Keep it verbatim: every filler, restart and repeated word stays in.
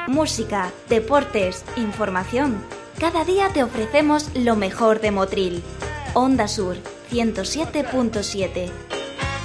Música, deportes, información. Cada día te ofrecemos lo mejor de Motril. Onda Sur, ciento siete punto siete.